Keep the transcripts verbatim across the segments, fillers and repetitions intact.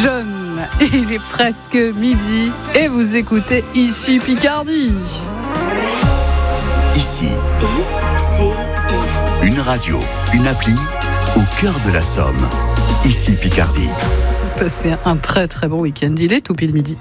John. Il est presque midi et vous écoutez Ici Picardie. Ici, I C I. Une radio, une appli au cœur de la Somme. Ici Picardie. Passez un très très bon week-end. Il est tout pile midi.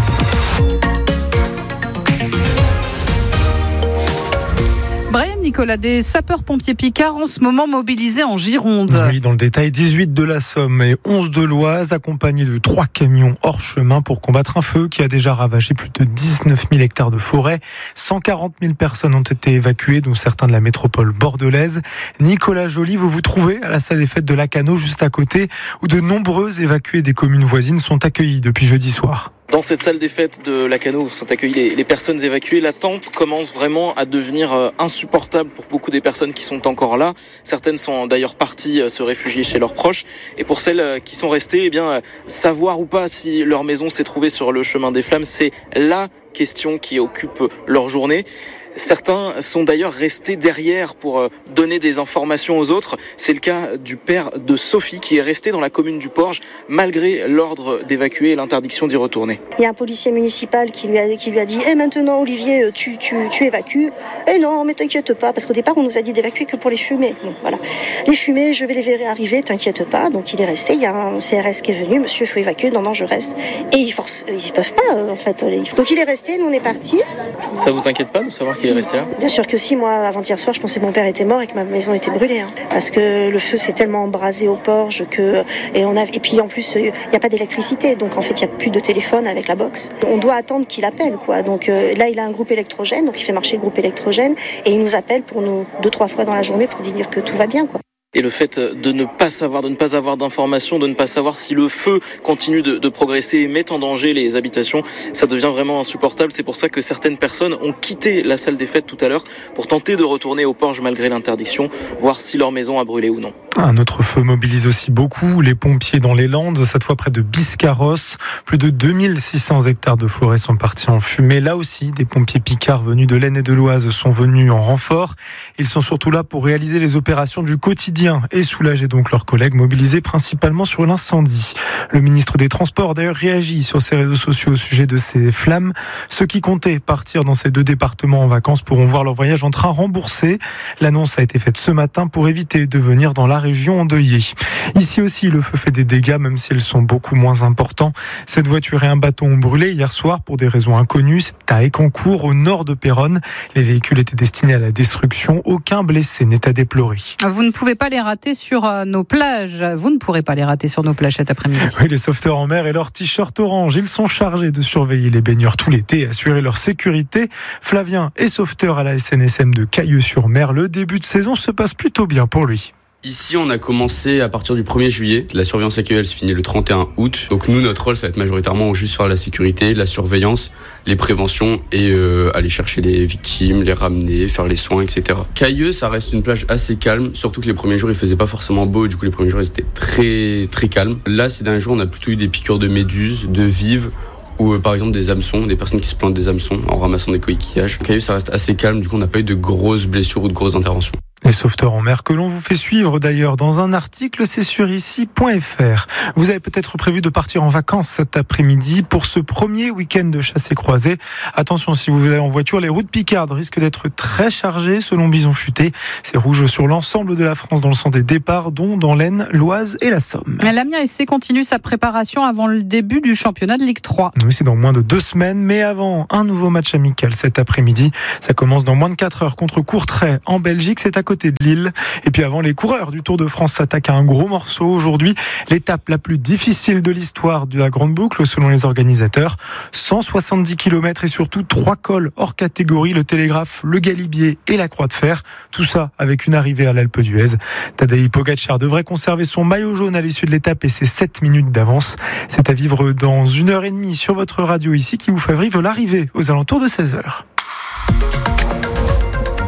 Brian Nicolas, des sapeurs-pompiers picards en ce moment mobilisés en Gironde. Oui, dans le détail, dix-huit de la Somme et onze de l'Oise, accompagnés de trois camions hors chemin pour combattre un feu qui a déjà ravagé plus de dix-neuf mille hectares de forêt. cent quarante mille personnes ont été évacuées, dont certains de la métropole bordelaise. Nicolas Joly, vous vous trouvez à la salle des fêtes de Lacanau, juste à côté, où de nombreux évacués des communes voisines sont accueillis depuis jeudi soir. Dans cette salle des fêtes de Lacanau où sont accueillies les, les personnes évacuées, l'attente commence vraiment à devenir euh, insupportable pour beaucoup des personnes qui sont encore là. Certaines sont d'ailleurs parties euh, se réfugier chez leurs proches. Et pour celles euh, qui sont restées, eh bien, euh, savoir ou pas si leur maison s'est trouvée sur le chemin des flammes, c'est la question qui occupe leur journée. Certains sont d'ailleurs restés derrière pour donner des informations aux autres. C'est le cas du père de Sophie qui est resté dans la commune du Porge malgré l'ordre d'évacuer et l'interdiction d'y retourner. Il y a un policier municipal qui lui a, qui lui a dit « Eh maintenant Olivier, tu, tu, tu évacues ?» « Eh non, mais t'inquiète pas, parce qu'au départ on nous a dit d'évacuer que pour les fumées. » Bon, voilà. Les fumées, je vais les verrai arriver, t'inquiète pas. Donc il est resté, il y a un C R S qui est venu, « Monsieur, il faut évacuer. » Non, non, je reste. Et ils forcent, ils peuvent pas en fait. Donc il est resté, nous on est partis. Ça vous inquiète pas de savoir qu'il est resté là ? Bien sûr que si, moi, avant-hier soir, je pensais que mon père était mort et que ma maison était brûlée. Hein, parce que le feu s'est tellement embrasé au Porge que... Et, on a, et puis en plus, il n'y a pas d'électricité, donc en fait, il n'y a plus de téléphone avec la box. On doit attendre qu'il appelle, quoi. Donc euh, là, il a un groupe électrogène, donc il fait marcher le groupe électrogène, et il nous appelle pour nous deux, trois fois dans la journée pour dire que tout va bien, quoi. Et le fait de ne pas savoir, de ne pas avoir d'informations, de ne pas savoir si le feu continue de, de progresser et met en danger les habitations, ça devient vraiment insupportable. C'est pour ça que certaines personnes ont quitté la salle des fêtes tout à l'heure pour tenter de retourner au Porge malgré l'interdiction, voir si leur maison a brûlé ou non. Un autre feu mobilise aussi beaucoup les pompiers dans les Landes, cette fois près de Biscarrosse. Plus de deux mille six cents hectares de forêt sont partis en fumée. Là aussi, des pompiers picards venus de l'Aisne et de l'Oise sont venus en renfort. Ils sont surtout là pour réaliser les opérations du quotidien et soulager donc leurs collègues mobilisés principalement sur l'incendie. Le ministre des Transports a d'ailleurs réagi sur ses réseaux sociaux au sujet de ces flammes. Ceux qui comptaient partir dans ces deux départements en vacances pourront voir leur voyage en train remboursé. L'annonce a été faite ce matin pour éviter de venir dans la région endeuillée. Ici aussi, le feu fait des dégâts, même s'ils sont beaucoup moins importants. Cette voiture et un bateau ont brûlé hier soir pour des raisons inconnues. C'est à Écancourt, au nord de Péronne. Les véhicules étaient destinés à la destruction. Aucun blessé n'est à déplorer. Vous ne pouvez pas les rater sur nos plages. Vous ne pourrez pas les rater sur nos plages cet après-midi. Oui, les sauveteurs en mer et leurs t-shirts orange, ils sont chargés de surveiller les baigneurs tout l'été et assurer leur sécurité. Flavien est sauveteur à la S N S M de Cailleux-sur-Mer. Le début de saison se passe plutôt bien pour lui. Ici, on a commencé à partir du premier juillet. La surveillance accueille, elle se finit le trente et un août. Donc nous, notre rôle, ça va être majoritairement juste faire la sécurité, la surveillance, les préventions et euh, aller chercher les victimes, les ramener, faire les soins, et cetera. Cailleux, ça reste une plage assez calme, surtout que les premiers jours, il faisait pas forcément beau. Et du coup, les premiers jours, ils étaient très très calmes. Là, ces derniers jours, on a plutôt eu des piqûres de méduses, de vives, ou euh, par exemple des hameçons, des personnes qui se plantent des hameçons en ramassant des coquillages. Cailleux, ça reste assez calme. Du coup, on n'a pas eu de grosses blessures ou de grosses interventions. Les sauveteurs en mer que l'on vous fait suivre d'ailleurs dans un article, c'est sur ici point f r. Vous avez peut-être prévu de partir en vacances cet après-midi pour ce premier week-end de chassé croisé. Attention, si vous allez en voiture, les routes picardes risquent d'être très chargées selon Bison Futé. C'est rouge sur l'ensemble de la France dans le sens des départs, dont dans l'Aisne, l'Oise et la Somme. L'Amiens S C continue sa préparation avant le début du championnat de Ligue trois. Oui, c'est dans moins de deux semaines, mais avant un nouveau match amical cet après-midi. Ça commence dans moins de quatre heures contre Courtrai en Belgique. C'est à côté de Lille. Et puis avant, les coureurs du Tour de France s'attaquent à un gros morceau aujourd'hui. L'étape la plus difficile de l'histoire de la Grande Boucle, selon les organisateurs. cent soixante-dix kilomètres et surtout trois cols hors catégorie, le Télégraphe, le Galibier et la Croix de Fer. Tout ça avec une arrivée à l'Alpe d'Huez. Tadej Pogačar devrait conserver son maillot jaune à l'issue de l'étape et ses sept minutes d'avance. C'est à vivre dans une heure et demie sur votre radio ici qui vous fait vivre l'arrivée aux alentours de seize heures.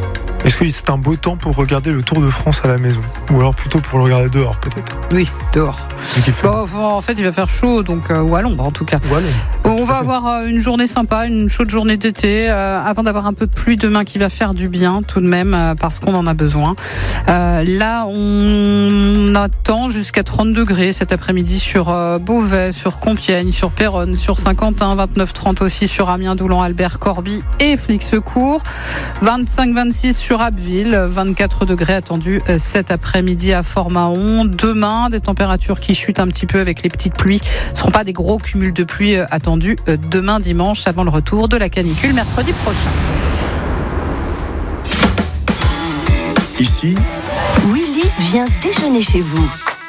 Est-ce que c'est un beau temps pour regarder le Tour de France à la maison? Ou alors plutôt pour le regarder dehors, peut-être? Oui, dehors. Bon, en fait, il va faire chaud, donc, euh, ou à l'ombre en tout cas. Ou à l'ombre. On va avoir euh, une journée sympa, une chaude journée d'été, euh, avant d'avoir un peu de pluie demain qui va faire du bien tout de même, euh, parce qu'on en a besoin. Euh, là, on attend jusqu'à trente degrés cet après-midi sur euh, Beauvais, sur Compiègne, sur Péronne, sur Saint-Quentin, vingt-neuf trente aussi sur Amiens, Doulan, Albert, Corbie et Flixecourt, vingt-cinq vingt-six sur Abbeville, vingt-quatre degrés attendus euh, cet après-midi à Fort-Mahon. Demain, des températures qui chutent un petit peu avec les petites pluies. Ce ne seront pas des gros cumuls de pluie euh, attendus euh, demain dimanche avant le retour de la canicule mercredi prochain. Ici, Willy vient déjeuner chez vous.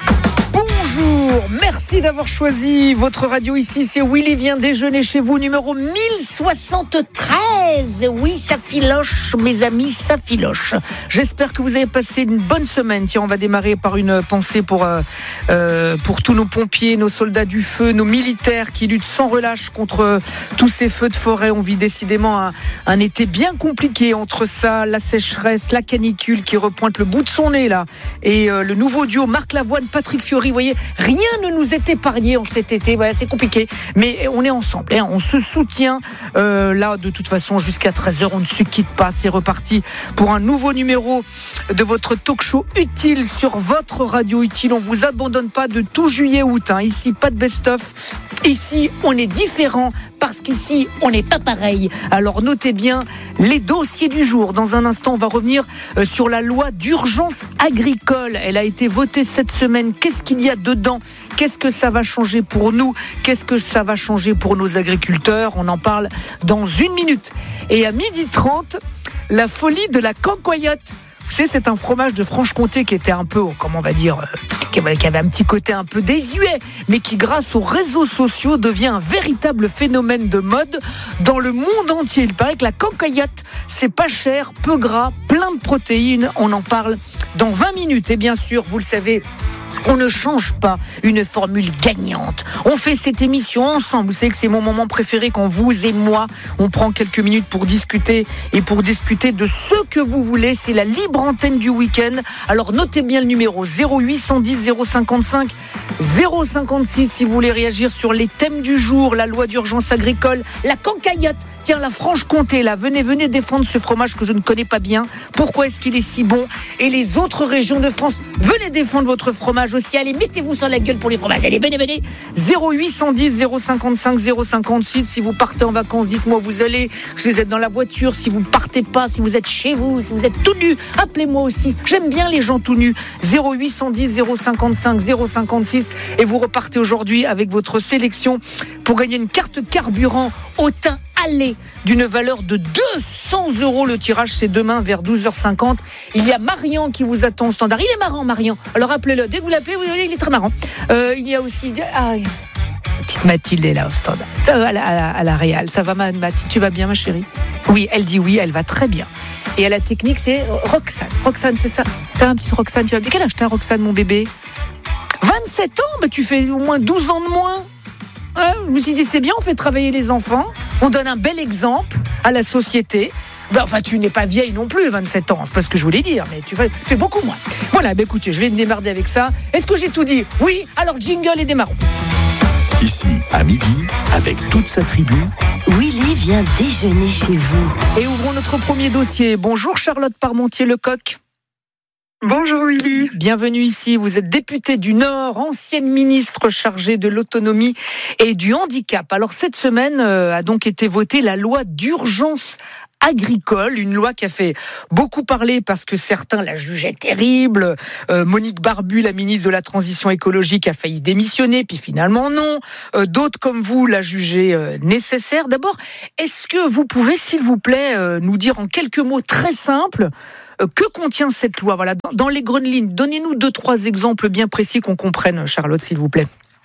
Bonjour, merci d'avoir choisi votre radio ici. C'est Willy vient déjeuner chez vous, numéro mille soixante-treize. Oui, ça filoche, mes amis, ça filoche. J'espère que vous avez passé une bonne semaine. Tiens, on va démarrer par une pensée pour, euh, euh, pour tous nos pompiers, nos soldats du feu, nos militaires qui luttent sans relâche contre tous ces feux de forêt. On vit décidément un, un été bien compliqué entre ça, la sécheresse, la canicule qui repointe le bout de son nez là, et euh, le nouveau duo Marc Lavoine, Patrick Fiori. Vous voyez, rien ne nous est épargné en cet été. Voilà, c'est compliqué, mais on est ensemble, hein, on se soutient. Euh, là, de toute façon, jusqu'à treize heures, on ne se quitte pas. C'est reparti pour un nouveau numéro de votre talk show utile sur votre radio utile. On vous abandonne pas de tout juillet-août. Hein. Ici, pas de best-of. Ici, on est différent parce qu'ici, on n'est pas pareil. Alors, notez bien les dossiers du jour. Dans un instant, on va revenir sur la loi d'urgence agricole. Elle a été votée cette semaine. Qu'est-ce qu'il y a dedans? Qu'est-ce que ça va changer pour nous? Qu'est-ce que ça va changer pour nos agriculteurs? On en parle dans une minute. Et à midi trente, la folie de la cancoyote. Vous savez, c'est un fromage de Franche-Comté qui était un peu, comment on va dire, qui avait un petit côté un peu désuet, mais qui, grâce aux réseaux sociaux, devient un véritable phénomène de mode dans le monde entier. Il paraît que la cancoyote, c'est pas cher, peu gras, plein de protéines. On en parle dans vingt minutes. Et bien sûr, vous le savez, on ne change pas une formule gagnante. On fait cette émission ensemble. Vous savez que c'est mon moment préféré quand vous et moi, on prend quelques minutes pour discuter et pour discuter de ce que vous voulez. C'est la libre antenne du week-end. Alors notez bien le numéro zéro huit cent dix zéro cinquante-cinq zéro cinquante-six si vous voulez réagir sur les thèmes du jour, la loi d'urgence agricole, la cancoyote. Tiens, la Franche-Comté, là, venez, venez défendre ce fromage que je ne connais pas bien. Pourquoi est-ce qu'il est si bon? Et les autres régions de France, venez défendre votre fromage aussi. Allez, mettez-vous sur la gueule pour les fromages. Allez, venez, venez. zéro huit cent dix zéro cinquante-cinq zéro cinquante-six. Si vous partez en vacances, dites-moi où vous allez. Si vous êtes dans la voiture, si vous ne partez pas, si vous êtes chez vous, si vous êtes tout nu, appelez-moi aussi. J'aime bien les gens tout nus. zéro huit cent dix zéro cinquante-cinq zéro cinquante-six. Et vous repartez aujourd'hui avec votre sélection pour gagner une carte carburant au thym Allez, d'une valeur de deux cents euros. Le tirage, c'est demain vers douze heures cinquante. Il y a Marian qui vous attend au standard. Il est marrant, Marian. Alors appelez-le. Dès que vous l'appelez, vous allez, il est très marrant. Euh, il y a aussi... Ah, petite Mathilde est là au standard. À la, à la, à la Réal. Ça va, ma Mathilde? Tu vas bien, ma chérie? Oui, elle dit oui, elle va très bien. Et à la technique, c'est Roxane. Roxane, c'est ça? T'as un petit Roxane, tu vas bien? Quel âge t'as, Roxane, mon bébé? vingt-sept ans? Bah, tu fais au moins douze ans de moins. Ouais, je me suis dit, c'est bien, on fait travailler les enfants, on donne un bel exemple à la société. Ben, enfin, tu n'es pas vieille non plus, vingt-sept ans, c'est pas ce que je voulais dire, mais tu fais, tu fais beaucoup moins. Voilà, ben écoutez, je vais me démarrer avec ça. Est-ce que j'ai tout dit? Oui, alors jingle et démarrons. Ici, à midi, avec toute sa tribu, Willy vient déjeuner chez vous. Et ouvrons notre premier dossier. Bonjour Charlotte Parmentier-Lecoq. Bonjour Willy. Bienvenue ici, vous êtes députée du Nord, ancienne ministre chargée de l'autonomie et du handicap. Alors cette semaine euh, a donc été votée la loi d'urgence agricole, une loi qui a fait beaucoup parler parce que certains la jugeaient terrible. Euh, Monique Barbu, la ministre de la Transition écologique, a failli démissionner, puis finalement non. Euh, d'autres comme vous la jugeaient euh, nécessaire. D'abord, est-ce que vous pouvez, s'il vous plaît, euh, nous dire en quelques mots très simples que contient cette loi? Voilà, dans les grandes lignes, donnez-nous deux, trois exemples bien précis qu'on comprenne, Charlotte, s'il vous plaît.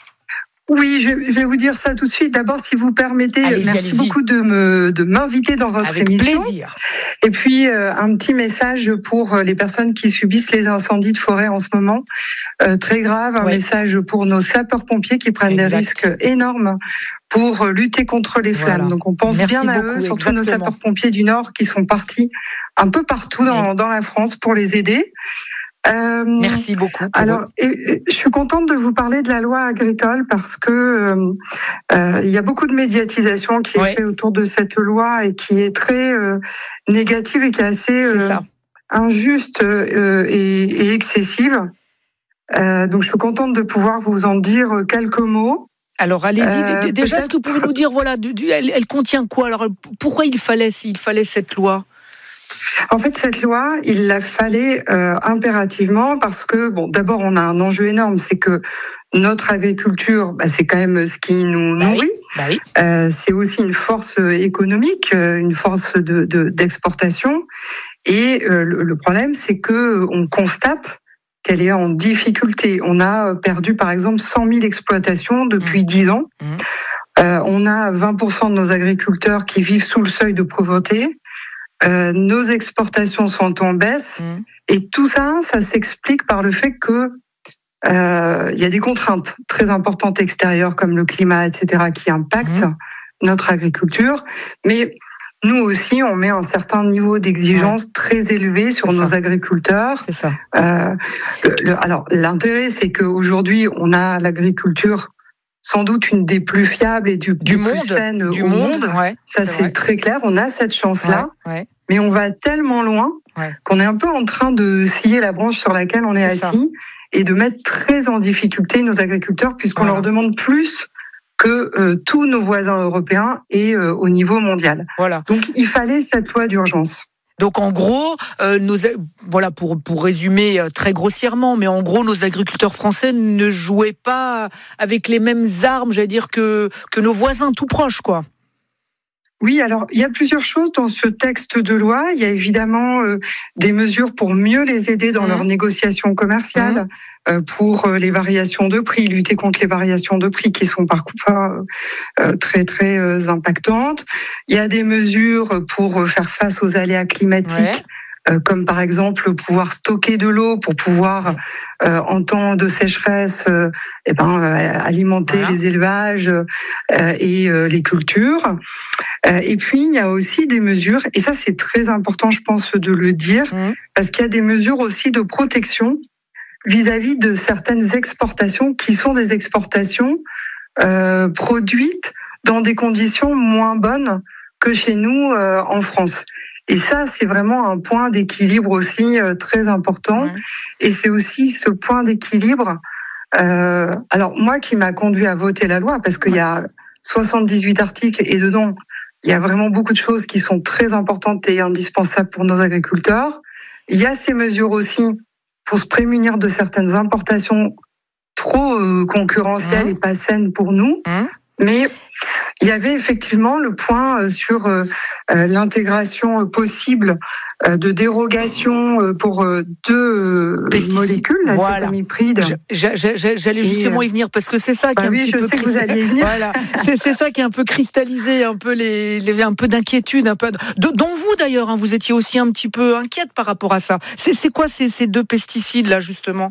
Oui, je vais vous dire ça tout de suite. D'abord, si vous permettez, allez-y, merci allez-y. beaucoup de me de m'inviter dans votre Avec émission. Plaisir. Et puis euh, un petit message pour les personnes qui subissent les incendies de forêt en ce moment, euh, très grave. Un ouais. message pour nos sapeurs-pompiers qui prennent exact. des risques énormes pour lutter contre les flammes. Voilà. Donc on pense Merci bien à beaucoup, eux, surtout exactement. Nos sapeurs-pompiers du Nord qui sont partis un peu partout dans, dans la France pour les aider. Euh, Merci beaucoup. Alors, et, et, je suis contente de vous parler de la loi agricole parce que euh, euh, il y a beaucoup de médiatisation qui est ouais. faite autour de cette loi et qui est très euh, négative et qui est assez euh, injuste euh, et, et excessive. Euh, donc, je suis contente de pouvoir vous en dire quelques mots. Alors, allez-y. Euh, Déjà, est-ce que vous pouvez nous dire, voilà, du, du, elle, elle contient quoi ? Alors, pourquoi il fallait, s'il fallait cette loi ? En fait, cette loi, il la fallait euh, impérativement parce que, bon, d'abord, on a un enjeu énorme, c'est que notre agriculture, bah, c'est quand même ce qui nous bah nourrit. Oui, bah oui. euh, c'est aussi une force économique, une force de, de, d'exportation. Et euh, le, le problème, c'est que on constate qu'elle est en difficulté. On a perdu, par exemple, cent mille exploitations depuis mmh. dix ans. Mmh. Euh, on a vingt pour cent de nos agriculteurs qui vivent sous le seuil de pauvreté. Euh, nos exportations sont en baisse mmh. et tout ça, ça s'explique par le fait que euh, il y a des contraintes très importantes extérieures comme le climat, et cetera, qui impactent mmh. notre agriculture. Mais nous aussi, on met un certain niveau d'exigence ouais. très élevé sur c'est nos ça. agriculteurs. C'est ça. Euh, le, le, alors, l'intérêt, c'est qu'aujourd'hui, on a l'agriculture sans doute une des plus fiables et du, du des monde, plus saines du au monde. monde. Ouais, ça, c'est, c'est très clair. On a cette chance-là. Ouais, ouais. Mais on va tellement loin ouais. qu'on est un peu en train de scier la branche sur laquelle on est, est assis ça. Et de mettre très en difficulté nos agriculteurs puisqu'on voilà. leur demande plus que euh, tous nos voisins européens et euh, au niveau mondial. Voilà. Donc, il fallait cette loi d'urgence. Donc en gros, euh, nos, voilà pour pour résumer très grossièrement, mais en gros nos agriculteurs français ne jouaient pas avec les mêmes armes, j'allais dire que que nos voisins tout proches, quoi. Oui, alors il y a plusieurs choses dans ce texte de loi. Il y a évidemment euh, des mesures pour mieux les aider dans mmh. leurs négociations commerciales, mmh. euh, pour euh, les variations de prix, lutter contre les variations de prix qui sont parfois euh, très très euh, impactantes. Il y a des mesures pour faire face aux aléas climatiques. Ouais. Euh, comme par exemple pouvoir stocker de l'eau pour pouvoir euh, en temps de sécheresse euh, eh ben euh, alimenter voilà. les élevages euh, et euh, les cultures. Euh, et puis il y a aussi des mesures, et ça c'est très important je pense de le dire, mmh. parce qu'il y a des mesures aussi de protection vis-à-vis de certaines exportations qui sont des exportations euh, produites dans des conditions moins bonnes que chez nous euh, en France. Et ça, c'est vraiment un point d'équilibre aussi euh, très important. Ouais. Et c'est aussi ce point d'équilibre. Euh, alors moi, qui m'a conduit à voter la loi, parce qu'il ouais. y a soixante-dix-huit articles et dedans, il y a vraiment beaucoup de choses qui sont très importantes et indispensables pour nos agriculteurs. Il y a ces mesures aussi pour se prémunir de certaines importations trop euh, concurrentielles mmh. et pas saines pour nous. Mmh. Mais il y avait effectivement le point sur euh, l'intégration possible euh, de dérogation euh, pour euh, deux Pesticides. molécules, la voilà. cétamipride. J'allais justement y venir parce que c'est ça qui bah est un oui, petit je peu sais que vous alliez y venir. Voilà, c'est, c'est ça qui est un peu cristallisé, un peu les, les un peu d'inquiétude, un peu de, dont vous d'ailleurs, hein, vous étiez aussi un petit peu inquiète par rapport à ça. C'est, c'est quoi ces, ces deux pesticides là justement?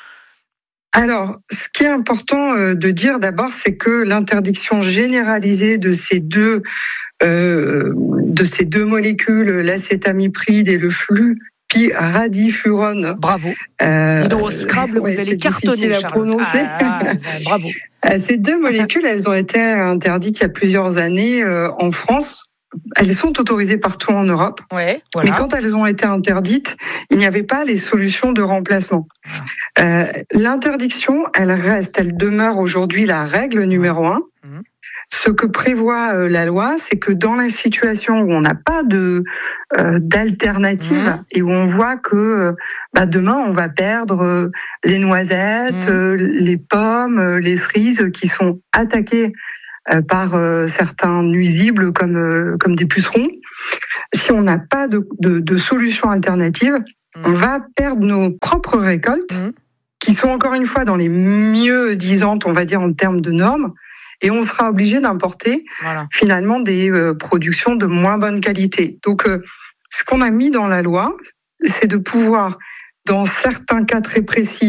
Alors, ce qui est important de dire d'abord, c'est que l'interdiction généralisée de ces deux euh, de ces deux molécules, l'acétamipride et le flupiradifurone. Bravo. Euh, Dis donc, au Scrabble, ouais, vous allez cartonner, à prononcer. Ah, ah, bravo. Ces deux molécules, elles ont été interdites il y a plusieurs années euh, en France. Elles sont autorisées partout en Europe, ouais, voilà. mais quand elles ont été interdites, il n'y avait pas les solutions de remplacement. Euh, l'interdiction, elle reste, elle demeure aujourd'hui la règle numéro un. Mmh. Ce que prévoit euh, la loi, c'est que dans la situation où on n'a pas de euh, d'alternative mmh. et où on voit que euh, bah, demain on va perdre euh, les noisettes, mmh. euh, les pommes, euh, les cerises qui sont attaquées par euh, certains nuisibles comme euh, comme des pucerons. Si on n'a pas de, de, de solution alternative, mmh. on va perdre nos propres récoltes, mmh. qui sont encore une fois dans les mieux disantes, on va dire en termes de normes, et on sera obligé d'importer voilà. finalement des euh, productions de moins bonne qualité. Donc, euh, ce qu'on a mis dans la loi, c'est de pouvoir, dans certains cas très précis,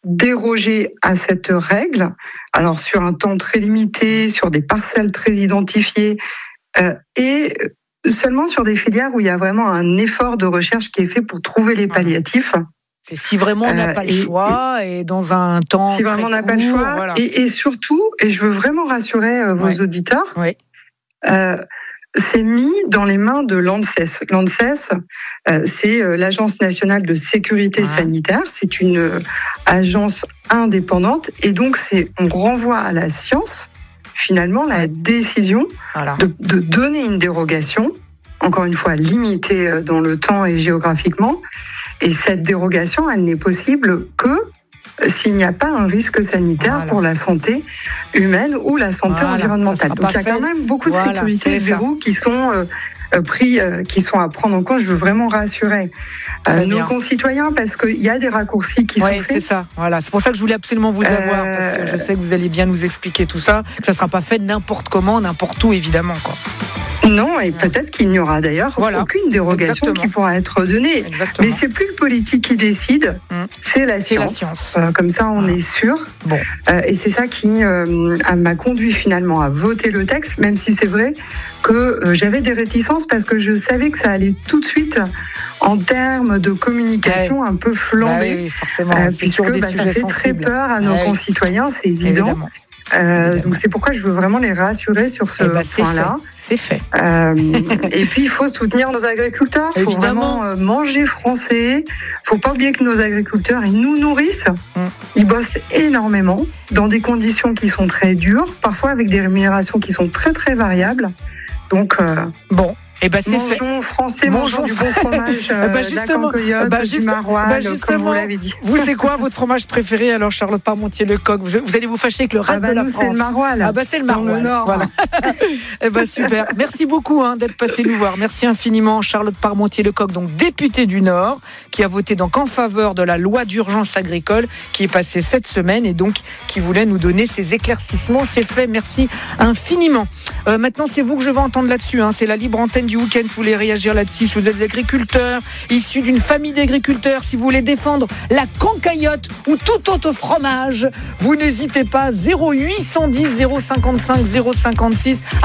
déroger à cette règle, alors sur un temps très limité, sur des parcelles très identifiées, euh, et seulement sur des filières où il y a vraiment un effort de recherche qui est fait pour trouver les palliatifs. C'est si vraiment on n'a pas euh, le choix et, et dans un temps si vraiment on n'a pas le choix voilà. et, et surtout, et je veux vraiment rassurer euh, vos ouais. auditeurs, ouais. euh, c'est mis dans les mains de l'ANSES. L'ANSES, euh, c'est euh, l'Agence nationale de sécurité ouais. sanitaire. C'est une euh, agence indépendante et donc c'est on renvoie à la science finalement la décision voilà. de, de donner une dérogation, encore une fois limitée dans le temps et géographiquement. Et cette dérogation, elle n'est possible que s'il n'y a pas un risque sanitaire voilà. pour la santé humaine ou la santé voilà. environnementale. Donc il y a quand même beaucoup de voilà, sécurité et de verrous qui sont euh, pris, euh, qui sont à prendre en compte. Je veux vraiment rassurer euh, nos concitoyens parce qu'il y a des raccourcis qui ouais, sont faits. C'est ça. Voilà, c'est pour ça que je voulais absolument vous avoir euh... parce que je sais que vous allez bien nous expliquer tout ça. Que ça ne sera pas fait n'importe comment, n'importe où, évidemment, quoi. Non, et peut-être qu'il n'y aura d'ailleurs voilà. aucune dérogation Exactement. qui pourra être donnée. Exactement. Mais c'est plus le politique qui décide, mmh. c'est la c'est science. La science. Euh, comme ça, on ah. est sûr. Bon. Euh, et c'est ça qui euh, m'a conduit finalement à voter le texte, même si c'est vrai que euh, j'avais des réticences parce que je savais que ça allait tout de suite en termes de communication ouais. un peu flambé. Bah oui, oui, forcément. Euh, c'est puisque sur des bah, sujets ça fait sensibles. très peur à nos ouais. concitoyens, c'est évident. Évidemment. Euh, donc c'est pourquoi je veux vraiment les rassurer sur ce eh ben, point-là. C'est fait. Euh, et puis il faut soutenir nos agriculteurs. Il faut vraiment euh, manger français. Il faut pas oublier que nos agriculteurs ils nous nourrissent. Mm. Ils bossent énormément dans des conditions qui sont très dures, parfois avec des rémunérations qui sont très très variables. Donc euh, bon. Eh ben, c'est mangeons fait. français, mangeons, mangeons du bon fromage, euh, bah justement, bah juste, du maroilles, bah justement, comme vous l'avez dit. Vous, c'est quoi votre fromage préféré alors, Charlotte Parmentier-Lecoq? vous, vous allez vous fâcher avec le reste ah bah de la nous, France. C'est le maroilles. Ah bah c'est le maroilles. Le Nord. Voilà. Eh ben super. Merci beaucoup hein, d'être passé nous voir. Merci infiniment, Charlotte Parmentier-Lecoq, donc députée du Nord, qui a voté donc en faveur de la loi d'urgence agricole qui est passée cette semaine et donc qui voulait nous donner ses éclaircissements. C'est fait. Merci infiniment. Euh, maintenant, c'est vous que je vais entendre là-dessus. Hein. C'est la libre antenne du week-end. Si vous voulez réagir là-dessus, si vous êtes agriculteur, issu d'une famille d'agriculteurs, si vous voulez défendre la concaillotte ou tout autre fromage, vous n'hésitez pas. zéro huit cent dix zéro cinquante-cinq zéro cinquante-six